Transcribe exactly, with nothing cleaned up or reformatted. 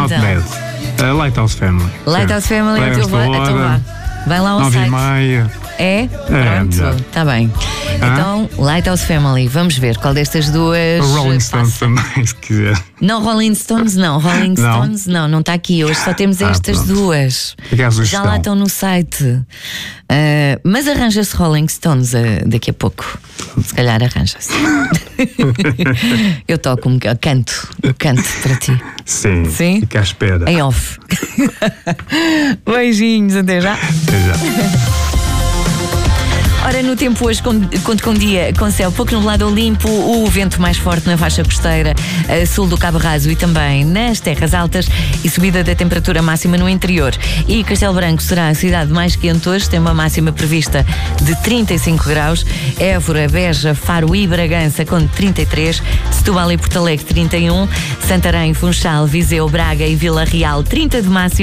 Not então. bad. Uh, Lighthouse Family. Lighthouse Family, Vai então vá. Então vá. Vai lá ao Nove e site. meia. É? Pronto, melhor. está bem. Então, Lighthouse Family, vamos ver qual destas duas. O Rolling Stones passa. também, se quiser. Não, Rolling Stones não. Rolling Não? Stones não, não está aqui. Hoje só temos Ah, estas pronto. duas. Fica a Já sugestão. lá estão no site. Ah, mas arranja-se Rolling Stones ah, daqui a pouco. Se calhar arranja-se. Eu toco um eu canto. Eu canto para ti. Sim, Sim? fica à espera. Em off. Beijinhos, até já. Até já. Ora, no tempo hoje, conto com um dia com céu pouco nublado ou limpo, o vento mais forte na faixa costeira a sul do Cabo Raso e também nas terras altas e subida da temperatura máxima no interior. E Castelo Branco será a cidade mais quente hoje, tem uma máxima prevista de trinta e cinco graus, Évora, Beja, Faro e Bragança com trinta e três, Setúbal e Porto Alegre trinta e um, Santarém, Funchal, Viseu, Braga e Vila Real trinta de máxima.